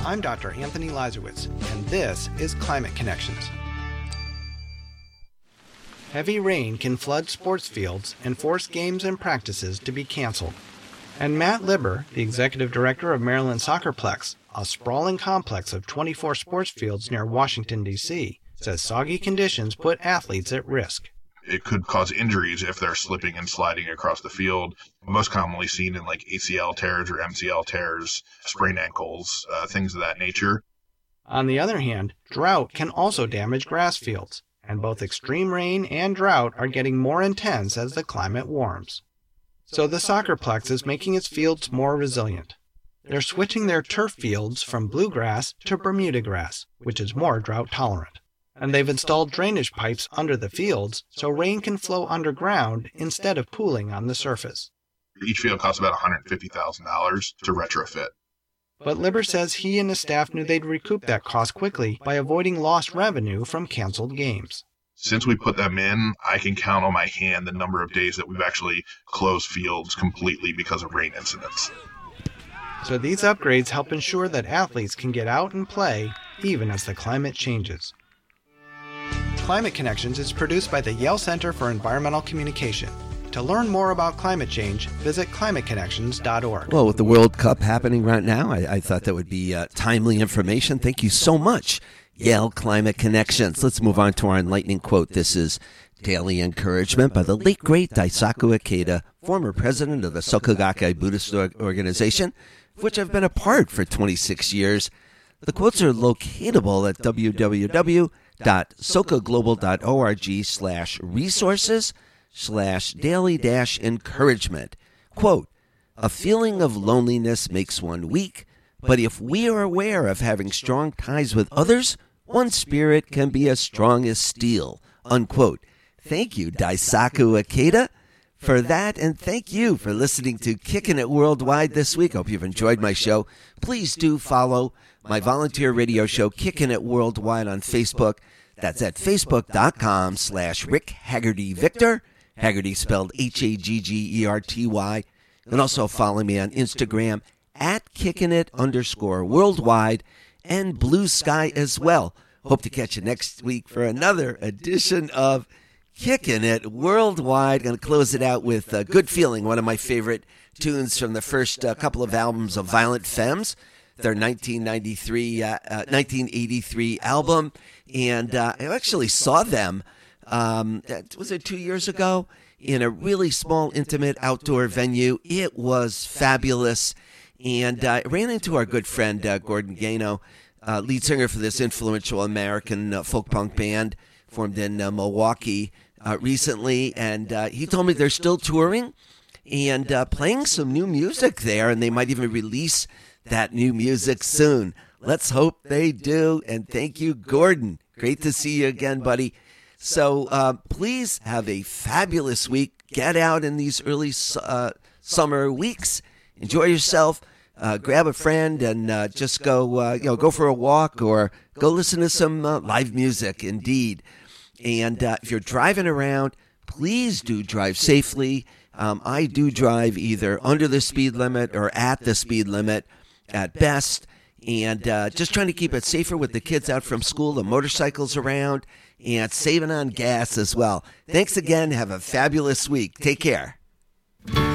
I'm Dr. Anthony Lazarowitz, and this is Climate Connections. Heavy rain can flood sports fields and force games and practices to be canceled. And Matt Libber, the executive director of Maryland Soccerplex, a sprawling complex of 24 sports fields near Washington, D.C., says soggy conditions put athletes at risk. It could cause injuries if they're slipping and sliding across the field, most commonly seen in like ACL tears or MCL tears, sprained ankles, things of that nature. On the other hand, drought can also damage grass fields, and both extreme rain and drought are getting more intense as the climate warms. So the Soccerplex is making its fields more resilient. They're switching their turf fields from bluegrass to Bermuda grass, which is more drought tolerant. And they've installed drainage pipes under the fields so rain can flow underground instead of pooling on the surface. Each field costs about $150,000 to retrofit. But Libber says he and his staff knew they'd recoup that cost quickly by avoiding lost revenue from canceled games. Since we put them in, I can count on my hand the number of days that we've actually closed fields completely because of rain incidents. So these upgrades help ensure that athletes can get out and play even as the climate changes. Climate Connections is produced by the Yale Center for Environmental Communication. To learn more about climate change, visit climateconnections.org. Well, with the World Cup happening right now, I thought that would be timely information. Thank you so much, Yale Climate Connections. Let's move on to our enlightening quote. This is Daily Encouragement by the late, great Daisaku Ikeda, former president of the Soka Gakkai Buddhist organization, of which I've been a part for 26 years. The quotes are locatable at www.sokaglobal.org/resources/daily-encouragement. Quote, a feeling of loneliness makes one weak, but if we are aware of having strong ties with others, one's spirit can be as strong as steel. Unquote. Thank you, Daisaku Ikeda, for that, and thank you for listening to Kickin' It Worldwide this week. Hope you've enjoyed my show. Please do follow my volunteer radio show, Kickin' It Worldwide, on Facebook. That's at facebook.com/Rick Haggerty Victor. Haggerty spelled Haggerty. And also follow me on Instagram at KickinIt_worldwide and Blue Sky as well. Hope to catch you next week for another edition of Kickin' It Worldwide. Going to close it out with Good Feeling, one of my favorite tunes from the first couple of albums of Violent Femmes, their 1983 album. And I actually saw them, was it 2 years ago, in a really small, intimate outdoor venue. It was fabulous. And I ran into our good friend, Gordon Gano, lead singer for this influential American folk punk band formed in Milwaukee recently. And he told me they're still touring and playing some new music there, and they might even release that new music soon. Let's hope they do. And thank you, Gordon. Great to see you again, buddy. So please have a fabulous week. Get out in these early summer weeks. Enjoy yourself. Grab a friend and just go for a walk or go listen to some live music. Indeed. And if you're driving around, please do drive safely. I do drive either under the speed limit or at the speed limit at best. And just trying to keep it safer with the kids out from school, the motorcycles around, and saving on gas as well. Thanks again. Have a fabulous week. Take care.